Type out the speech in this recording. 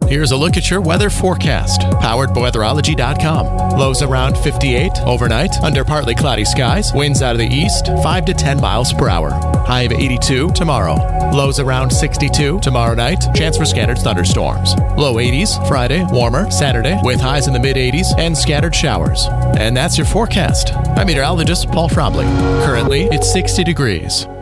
Here's a look at your weather forecast, powered by weatherology.com. Lows around 58 overnight, under partly cloudy skies, winds out of the east, 5 to 10 miles per hour. High of 82 tomorrow. Lows around 62 tomorrow night, chance for scattered thunderstorms. Low 80s Friday, warmer Saturday, with highs in the mid-80s and scattered showers. And that's your forecast. I'm meteorologist Paul Trombley. Currently, it's 60 degrees.